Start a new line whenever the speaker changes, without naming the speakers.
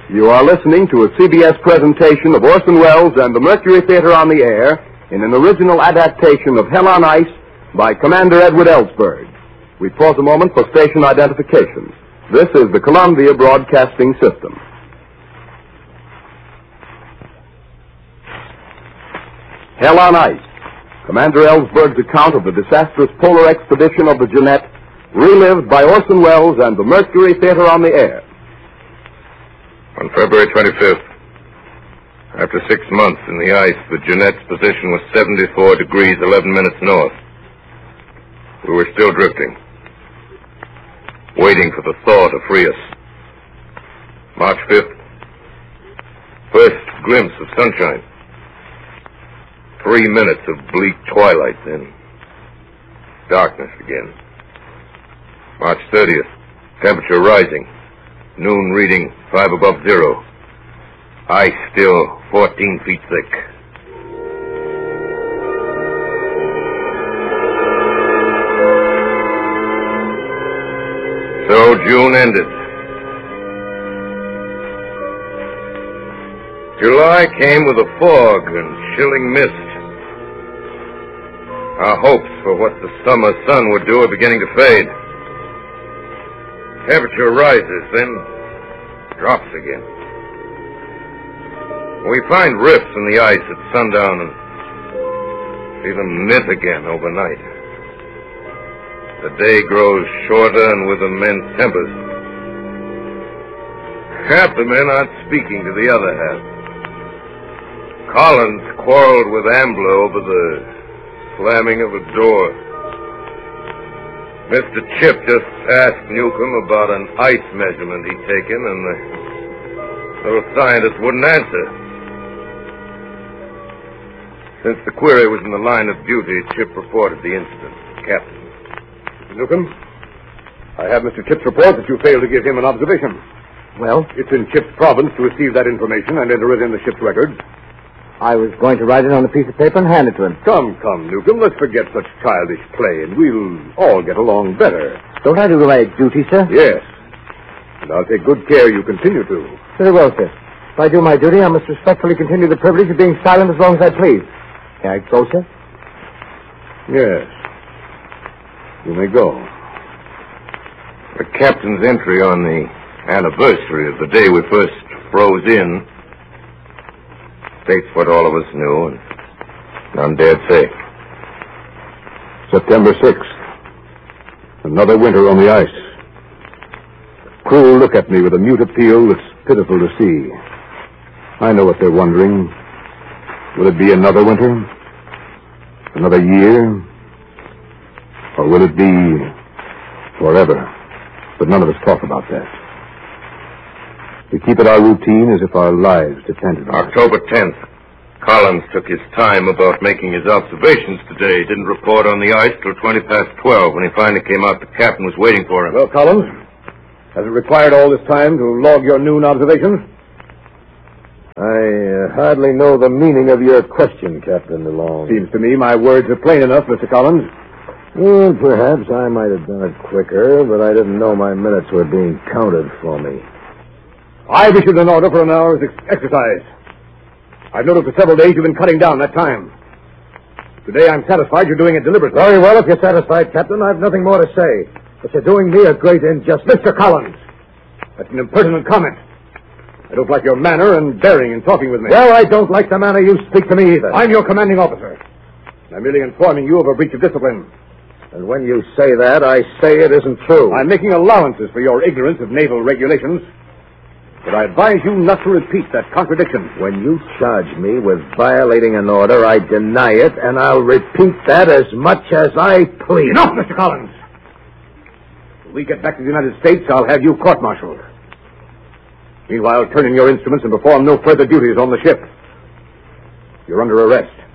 You are listening to a CBS presentation of Orson Welles and the Mercury Theater on the Air in an original adaptation of Hell on Ice by Commander Edward Ellsberg. We pause a moment for station identification. This is the Columbia Broadcasting System. Hell on Ice. Commander Ellsberg's account of the disastrous polar expedition of the Jeannette, relived by Orson Welles and the Mercury Theater on the Air.
On February 25th, after 6 months in the ice, the Jeannette's position was 74 degrees 11 minutes north. We were still drifting, waiting for the thaw to free us. March 5th, first glimpse of sunshine. 3 minutes of bleak twilight, then darkness again. March 30th, temperature rising. Noon reading 5 above zero. Ice still 14 feet thick. So June ended. July came with a fog and chilling mist. Our hopes for what the summer sun would do are beginning to fade. Temperature rises, then drops again. We find rifts in the ice at sundown and see them knit again overnight. The day grows shorter and with immense tempers. Half the men aren't speaking to the other half. Collins quarreled with Ambler over the slamming of a door. Mr. Chip just asked Newcomb about an ice measurement he'd taken, and the little scientist wouldn't answer. Since the query was in the line of duty, Chip reported the incident. Captain.
Mr. Newcomb, I have Mr. Chip's report that you failed to give him an observation.
Well?
It's in Chip's province to receive that information and enter it in the ship's records.
I was going to write it on a piece of paper and hand it to him.
Come, Newcomb, let's forget such childish play, and we'll all get along better.
Don't I do my duty, sir?
Yes. And I'll take good care you continue to.
Very well, sir. If I do my duty, I must respectfully continue the privilege of being silent as long as I please. Can I go, sir?
Yes. You may go.
The captain's entry on the anniversary of the day we first froze in states what all of us knew and none dared say.
September 6th. Another winter on the ice. The crew look at me with a mute appeal that's pitiful to see. I know what they're wondering. Will it be another winter? Another year? Or will it be forever? But none of us talk about that. We keep it our routine as if our lives depended on it.
October 10th. Collins took his time about making his observations today. He didn't report on the ice till 20 past 12. When he finally came out, the captain was waiting for him.
Well, Collins, has it required all this time to log your noon observations?
I hardly know the meaning of your question, Captain DeLong.
Seems to me my words are plain enough, Mr. Collins.
Well, perhaps I might have done it quicker, but I didn't know my minutes were being counted for me.
I've issued an order for an hour's exercise. I've noted for several days you've been cutting down that time. Today I'm satisfied you're doing it deliberately.
Very well, if you're satisfied, Captain, I've nothing more to say. But you're doing me a great injustice.
Mr. Collins, that's an impertinent comment. I don't like your manner and bearing in talking with me.
Well, I don't like the manner you speak to me either.
I'm your commanding officer. I'm merely informing you of a breach of discipline.
And when you say that, I say it isn't true.
I'm making allowances for your ignorance of naval regulations. But I advise you not to repeat that contradiction.
When you charge me with violating an order, I deny it, and I'll repeat that as much as I please.
Enough, Mr. Collins! When we get back to the United States, I'll have you court-martialed. Meanwhile, turn in your instruments and perform no further duties on the ship. You're under arrest.